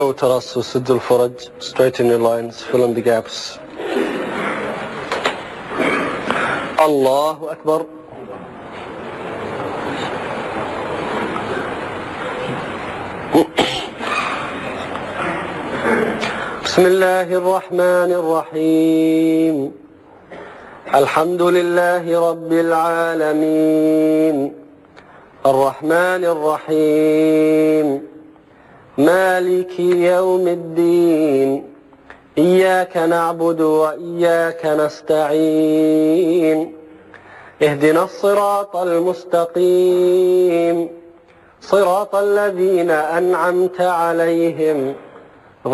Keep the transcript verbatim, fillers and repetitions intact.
وتراص سد الفرج. Straighten your lines, fill in the gaps. الله أكبر. بسم الله الرحمن الرحيم. الحمد لله رب العالمين الرحمن الرحيم مالك يوم الدين إياك نعبد وإياك نستعين اهدنا الصراط المستقيم صراط الذين أنعمت عليهم